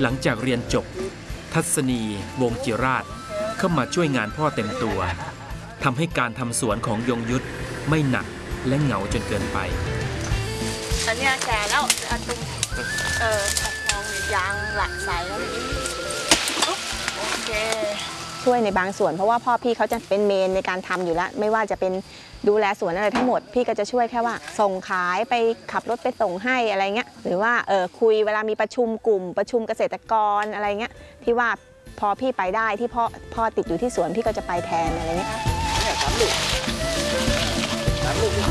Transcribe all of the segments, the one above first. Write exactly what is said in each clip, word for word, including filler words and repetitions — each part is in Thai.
หลังจากเรียนจบทัศนีวงศ์จิราชเข้ามาช่วยงานพ่อเต็มตัวทำให้การทำสวนของยงยุทธไม่หนักและเหงาจนเกินไปอันนี้แก่แล้วอันตุ้มเออมองยางหลักใสแล้วโอเคช่วยในบางส่วนเพราะว่าพ่อพี่เขาจะเป็นเมนในการทำอยู่แล้วไม่ว่าจะเป็นดูแลสวนอะไรทั้งหมดพี่ก็จะช่วยแค่ว่าส่งขายไปขับรถไปส่งให้อะไรเงี้ยหรือว่าเออคุยเวลามีประชุมกลุ่มประชุมเกษตรกรอะไรเงี้ยที่ว่าพอพี่ไปได้ที่พ่อพ่อติดอยู่ที่สวนพี่ก็จะไปแทนอะไรเงี้ยเนี่ยสามลูกสามลูก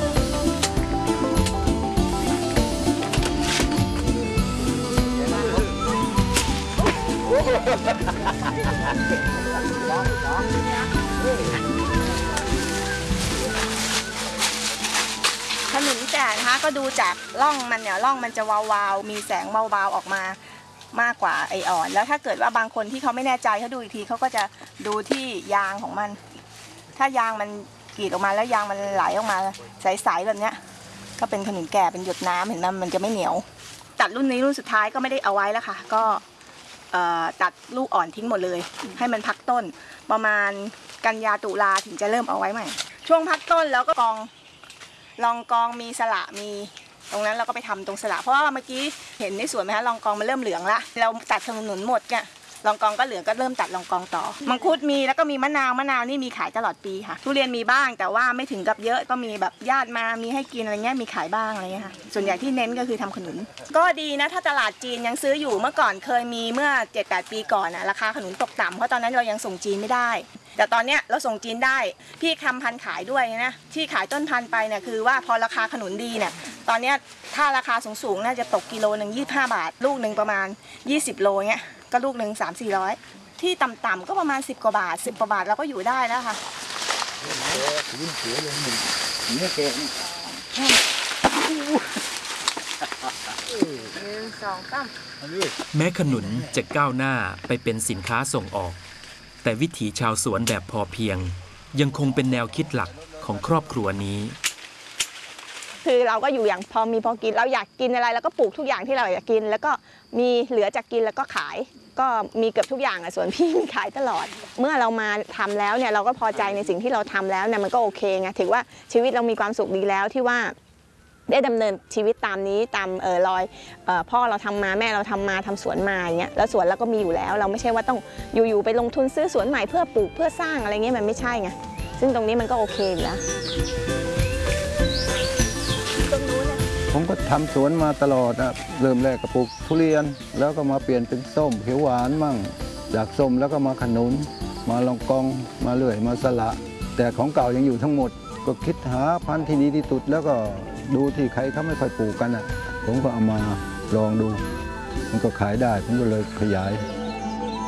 ขนุนแก่นะคะก็ดูจากร่องมันเนี่ยร่องมันจะวาวๆมีแสงเบาๆออกมามากกว่าไออ่อนแล้วถ้าเกิดว่าบางคนที่เขาไม่แน่ใจเขาดูอีกทีเขาก็จะดูที่ยางของมันถ้ายางมันกรีดออกมาแล้วยางมันไหลออกมาใสๆแบบเนี้ยก็เป็นขนุนแก่เป็นหยดน้ำเห็นไหมมันจะไม่เหนียวตัดรุ่นนี้รุ่นสุดท้ายก็ไม่ได้เอาไว้แล้วค่ะก็ตัดลูกอ่อนทิ้งหมดเลยให้มันพักต้นประมาณกันยาตุลาถึงจะเริ่มเอาไว้ใหม่ช่วงพักต้นแล้วก็กองลองกองมีสละมีตรงนั้นเราก็ไปทำตรงสละเพราะว่าเมื่อกี้เห็นในสวนไหมคะลองกองมันเริ่มเหลืองละเราตัดขนุนหมดเนี่ยลองกองก็เหลืองก็เริ่มตัดลองกองต่อมังคุดมีแล้วก็มีมะนาวมะนาวนี่มีขายตลอดปีค่ะทุเรียนมีบ้างแต่ว่าไม่ถึงกับเยอะก็มีแบบญาติมามีให้กินอะไรเงี้ยมีขายบ้างอะไรเงี้ยค่ะส่วนใหญ่ที่เน้นก็คือทำขนุนก็ดีนะถ้าตลาดจีนยังซื้ออยู่เมื่อก่อนเคยมีเมื่อ เจ็ดแปด ปีก่อนอะราคาขนุนตกต่ำเพราะตอนนั้นเรายังส่งจีนไม่ได้แต่ตอนเนี้ยเราส่งจีนได้พี่ทำพันธุ์ขายด้วยนะที่ขายต้นพันธุ์ไปเนี่ยคือว่าพอราคาขนุนดีเนี่ยตอนเนี้ยถ้าราคาสูงๆน่าจะตกกิโลหนึ่งยี่สิบห้าบาทลูกหนึ่งประมาณยี่สิบโลเงี้ยก็ลูกหนึ่งสามสี่ร้อยที่ต่ำๆก็ประมาณสิบกว่าบาทสิบกว่าบาทเราก็อยู่ได้แล้วค่ะแม้ขนุนจะก้าวหน้าไปเป็นสินค้าส่งออกแต่วิถีชาวสวนแบบพอเพียงยังคงเป็นแนวคิดหลักของครอบครัวนี้คือเราก็อยู่อย่างพอมีพอกินเราอยากกินอะไรแล้วก็ปลูกทุกอย่างที่เราอยากกินแล้วก็มีเหลือจากกินแล้วก็ขายก็มีเกือบทุกอย่างอ่ะส่วนพี่มีขายตลอดเมื่อเรามาทำแล้วเนี่ยเราก็พอใจในสิ่งที่เราทำแล้วเนี่ยมันก็โอเคไงถือว่าชีวิตเรามีความสุขดีแล้วที่ว่าได้ดำเนินชีวิตตามนี้ตามเออรอยเออพ่อเราทำมาแม่เราทำมาทำสวนมาอย่างเงี้ยแล้วสวนเราก็มีอยู่แล้วเราไม่ใช่ว่าต้องอยู่ๆไปลงทุนซื้อสวนใหม่เพื่อปลูกเพื่อสร้างอะไรเงี้ยมันไม่ใช่ไงซึ่งตรงนี้มันก็โอเคอยู่แล้วผมก็ทำสวนมาตลอดนะเริ่มแรกก็ปลูกทุเรียนแล้วก็มาเปลี่ยนเป็นส้มเขียวหวานมั่งจากส้มแล้วก็มาขนุนมาลองกองมาเลื่อยมาสละแต่ของเก่ายังอยู่ทั้งหมดก็คิดหาพันธุ์ที่ดีที่สุดแล้วก็ดูที่ใครเขาไม่ค่อยปลูกกันอ่ะผมก็เอามาลองดูมันก็ขายได้ผมก็เลยขยาย